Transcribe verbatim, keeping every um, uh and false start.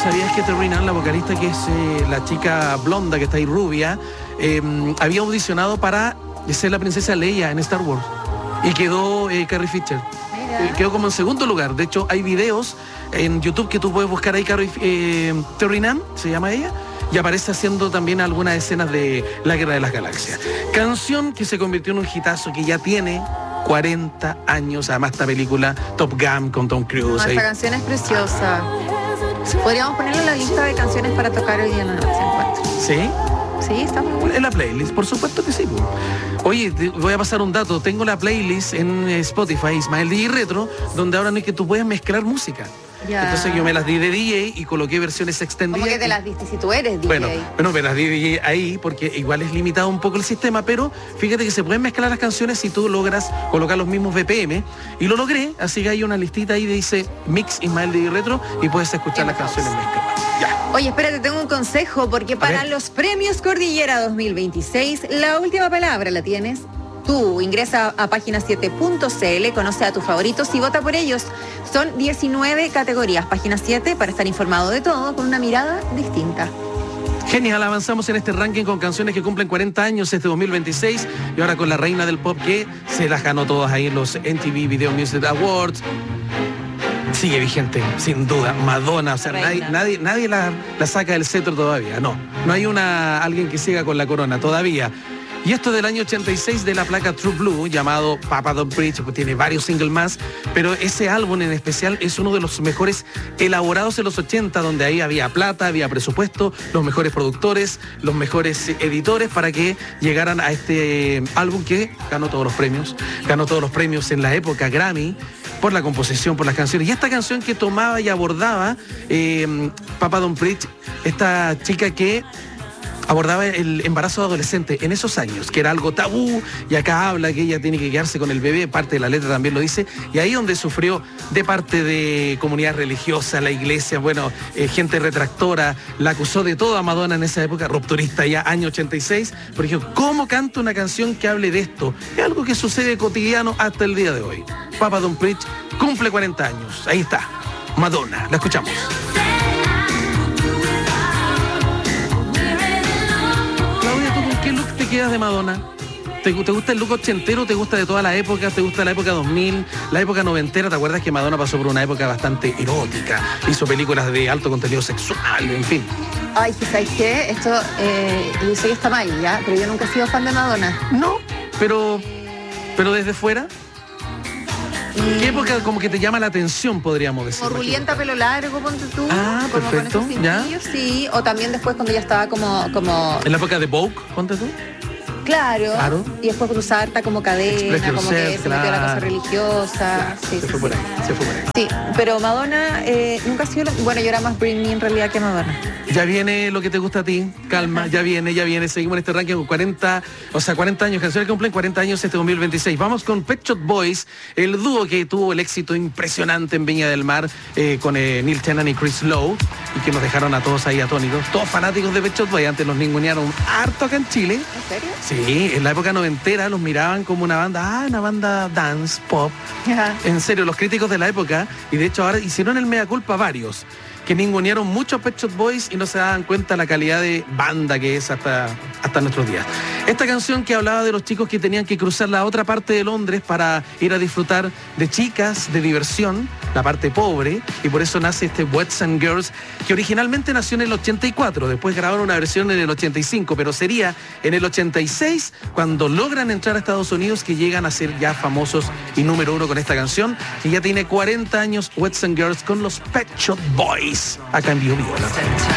¿sabías que Terry Nunn, la vocalista, que es eh, la chica blonda que está ahí rubia, eh, había audicionado para ser la princesa Leia en Star Wars? Y quedó eh, Carrie Fisher. Eh, quedó como en segundo lugar. De hecho, hay videos en YouTube que tú puedes buscar ahí, Carrie, eh, Terry Nunn, se llama ella, y aparece haciendo también algunas escenas de La Guerra de las Galaxias. Canción que se convirtió en un hitazo, que ya tiene cuarenta años, además esta película Top Gun con Tom Cruise. No, esta canción es preciosa. Podríamos ponerla en la lista de canciones para tocar hoy día en la noche, encuentro. ¿Sí? Sí, está muy bien. En la playlist, por supuesto que sí. Oye, te voy a pasar un dato. Tengo la playlist en Spotify, Ismael D J Retro, donde ahora no es que tú puedes mezclar música. Ya. Entonces yo me las di de D J y coloqué versiones extendidas. ¿Cómo que te las diste si tú eres D J? Bueno, bueno, me las di de D J ahí porque igual es limitado un poco el sistema, pero fíjate que se pueden mezclar las canciones si tú logras colocar los mismos B P M. Y lo logré, así que hay una listita ahí que dice Mix Ismael D J Retro y puedes escuchar las canciones mezcladas. Ya. Oye, espérate, tengo un consejo, porque para los premios Cordillera dos mil veintiséis, la última palabra la tienes tú. Ingresa a página siete punto c l, conoce a tus favoritos y vota por ellos. Son diecinueve categorías, página siete, para estar informado de todo con una mirada distinta. Genial, avanzamos en este ranking con canciones que cumplen cuarenta años este dos mil veintiséis y ahora con la reina del pop que se las ganó todas ahí en los M T V Video Music Awards. Sigue vigente, sin duda, Madonna, o sea, nadie, nadie, nadie la, la saca del cetro todavía, no, no hay una alguien que siga con la corona todavía. Y esto del año ochenta y seis de la placa True Blue, llamado Papa Don't Preach, pues tiene varios singles más, pero ese álbum en especial es uno de los mejores elaborados en los ochenta, donde ahí había plata, había presupuesto, los mejores productores, los mejores editores para que llegaran a este álbum que ganó todos los premios, ganó todos los premios en la época Grammy, por la composición, por las canciones. Y esta canción que tomaba y abordaba eh, Papa Don't Preach, esta chica que abordaba el embarazo adolescente en esos años, que era algo tabú, y acá habla que ella tiene que quedarse con el bebé, parte de la letra también lo dice, y ahí donde sufrió de parte de comunidad religiosa, la iglesia, bueno, eh, gente retractora, la acusó de todo a Madonna en esa época, rupturista ya, año ochenta y seis, por ejemplo, ¿cómo canta una canción que hable de esto? Es algo que sucede cotidiano hasta el día de hoy. Papa Don't Preach cumple cuarenta años, ahí está, Madonna, la escuchamos. ¿Qué look te quedas de Madonna? ¿Te, ¿Te gusta el look ochentero? ¿Te gusta de toda la época? ¿Te gusta la época dos mil? ¿La época noventera? ¿Te acuerdas que Madonna pasó por una época bastante erótica? Hizo películas de alto contenido sexual, en fin. Ay, ¿sabes qué? Esto, eh, yo sé que está mal, ¿ya? Pero yo nunca he sido fan de Madonna. No, pero, pero desde fuera... ¿Qué época como que te llama la atención, podríamos decir? Como rulienta, pelo largo, ponte tú. Ah, como perfecto, con esos ya. Sí, o también después cuando ya estaba como... como... ¿En la época de Vogue, ponte tú? Claro, claro. Y después cuando usaba harta como cadena, Express como yourself, que se metió la cosa religiosa. Claro, sí, se sí, fue sí. por ahí, se fue por ahí. Sí, pero Madonna eh, nunca ha sido... La... Bueno, yo era más Britney en realidad que Madonna. Ya viene lo que te gusta a ti, calma, ya viene, ya viene. Seguimos en este ranking con cuarenta, o sea, cuarenta años, canciones que cumplen cuarenta años este dos mil veintiséis. Vamos con Pet Shop Boys, el dúo que tuvo el éxito impresionante en Viña del Mar eh, con eh, Neil Tennant y Chris Lowe, y que nos dejaron a todos ahí atónitos. Todos fanáticos de Pet Shop Boys, antes los ningunearon harto acá en Chile. ¿En serio? Sí, en la época noventera los miraban como una banda, ah, una banda dance, pop. Ajá. En serio, los críticos de la época, y de hecho ahora hicieron el mea culpa varios, que ningunearon muchos Pet Shop Boys y no se daban cuenta la calidad de banda que es hasta, hasta nuestros días. Esta canción que hablaba de los chicos que tenían que cruzar la otra parte de Londres para ir a disfrutar de chicas, de diversión, la parte pobre, y por eso nace este Boys and Girls, que originalmente nació en el ochenta y cuatro, después grabaron una versión en el ochenta y cinco, pero sería en el ochenta y seis cuando logran entrar a Estados Unidos, que llegan a ser ya famosos y número uno con esta canción, que ya tiene cuarenta años, Boys and Girls con los Pet Shop Boys, acá en Bio Bio.